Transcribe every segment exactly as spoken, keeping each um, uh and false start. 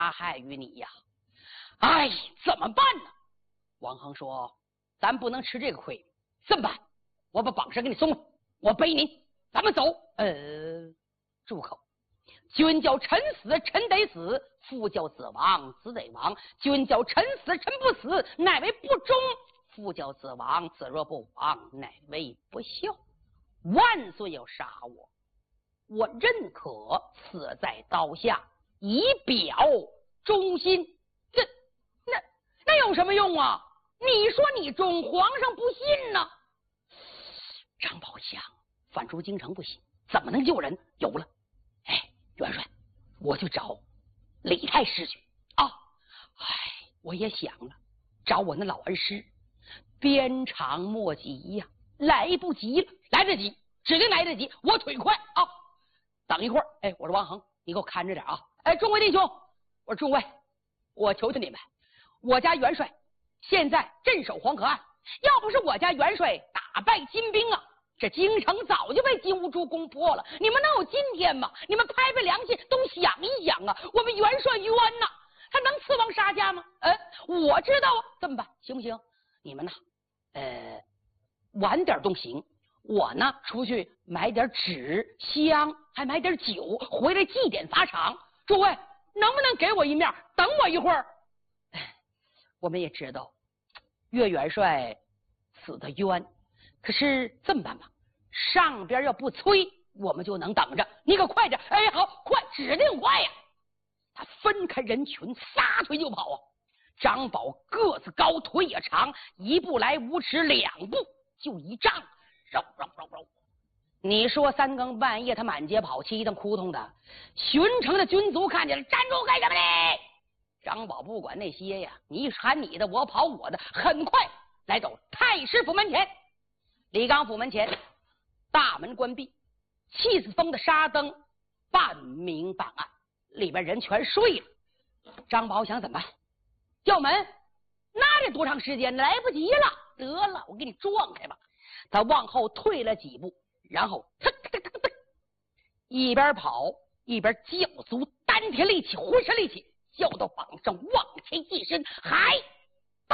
害于你呀！哎，怎么办呢？王恒说：“咱不能吃这个亏，这么办？我把绑绳给你松了，我背您，咱们走。”呃，住口！君叫臣死，臣得死；父叫子亡，子得亡。君叫臣死，臣不死，乃为不忠；父叫子亡，子若不亡，乃为不孝。万岁要杀我，我认可死在刀下，以表忠心。这那那有什么用啊？你说你忠，皇上不信呢。张宝想返出京城不行，怎么能救人？有了，哎，元帅，我去找李太师去啊！哎，我也想了，找我那老恩师，鞭长莫及呀，来不及了，来得及，指定来得及，我腿快啊！等一会儿，哎，我说王恒，你给我看着点啊！哎，众位弟兄，我说众位，我求求你们，我家元帅现在镇守黄河岸，要不是我家元帅打败金兵啊，这京城早就被金兀术攻破了。你们能有今天吗？你们拍拍良心，都想一想啊！我们元帅冤呐，他能刺王杀家吗？呃，我知道啊，这么办行不行？你们呢，呃，晚点都行。我呢，出去买点纸香，还买点酒，回来祭奠法场。诸位，能不能给我一面？等我一会儿。我们也知道，岳元帅死的冤，可是这么办吧，上边要不催，我们就能等着。你可快点！哎，好，快，指定快呀！他分开人群，撒腿就跑啊！张宝个子高，腿也长，一步来无耻，两步就一丈，绕绕绕绕。你说三更半夜他满街跑，气腾哭腾的，巡城的军卒看见了，站住干什么呢？张宝不管那些呀，你喊你的，我跑我的，很快来到太师府门前。李刚府门前，大门关闭，气死风的沙灯半明半暗，里边人全睡了。张宝想怎么办？叫门，那得多长时间？来不及了，得了，我给你撞开吧。他往后退了几步，然后腾腾腾腾，一边跑一边叫足丹田力气，浑身力气，叫到榜上往前一伸，还咚，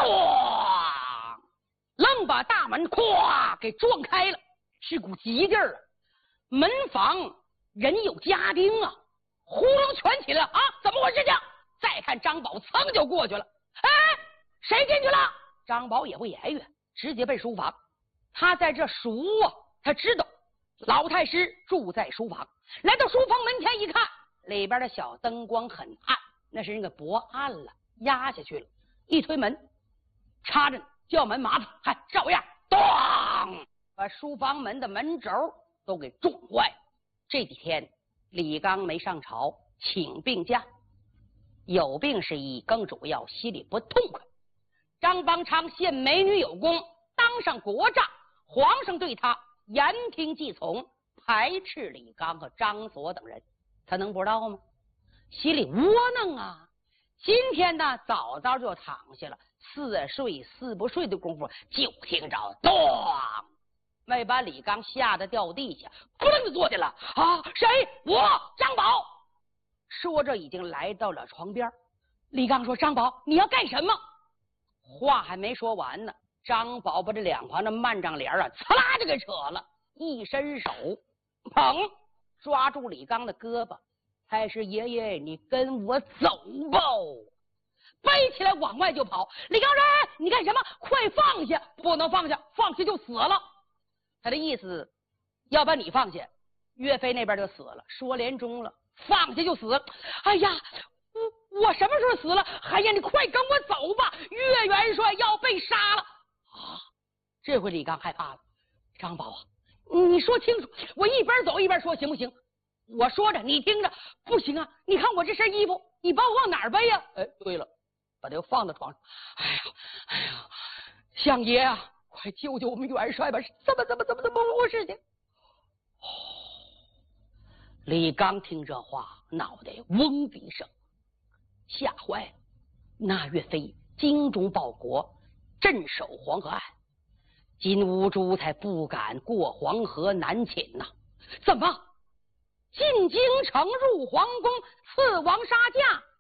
愣把大门咵给撞开了，是股急劲儿啊！门房人有家丁啊，呼隆全起来了啊！怎么回事情？再看张宝噌就过去了。哎，谁进去了？张宝也不言语，直接奔书房。他在这熟啊，他知道老太师住在书房。来到书房门前一看，里边的小灯光很暗，那是那个薄暗了，压下去了。一推门，插着叫门麻子，还照样咣把书房门的门轴都给撞坏。这几天李刚没上朝，请病假，有病是一，更主要心里不痛快。张邦昌献美女有功，当上国丈，皇上对他言听计从，排斥李刚和张所等人，他能不知道吗？心里窝囊啊！今天呢，早早就躺下了，似睡似不睡的功夫，就听着咚，没把李刚吓得掉地下，扑棱就坐下了。啊，谁？我张宝。说着已经来到了床边。李刚说：“张宝，你要干什么？”话还没说完呢，张宝把这两旁的幔帐帘啊，呲啦就给扯了，一伸手，砰，抓住李刚的胳膊。太师爷爷，你跟我走吧！背起来往外就跑。李刚人，你干什么？快放下！不能放下，放下就死了。他的意思，要把你放下，岳飞那边就死了，说连中了，放下就死。哎呀，我我什么时候死了？哎呀，你快跟我走吧！岳元帅要被杀了啊！这回李刚害怕了。张宝啊，你说清楚，我一边走一边说行不行？我说着，你听着，不行啊！你看我这身衣服，你把我往哪儿背呀？哎，对了，把它放到床上。哎呀，哎呀，相爷啊，快救救我们元帅吧！怎么怎么怎么怎么回事情？哦，李刚听这话，脑袋嗡的一声，吓坏了。那岳飞精忠报国，镇守黄河岸，金兀术才不敢过黄河南侵呐、啊！怎么？进京城入皇宫，刺王杀驾，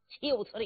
岂有此理！